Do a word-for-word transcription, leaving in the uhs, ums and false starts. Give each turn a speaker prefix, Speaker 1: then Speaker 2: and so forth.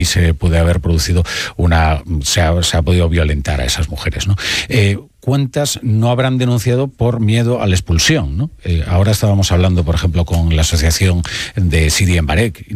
Speaker 1: y se puede haber producido una, se ha, se ha podido violentar a esas mujeres, ¿no? Eh, ¿Cuántas no habrán denunciado por miedo a la expulsión, ¿no? Eh, ahora estábamos hablando, por ejemplo, con la asociación de Siria en Barek.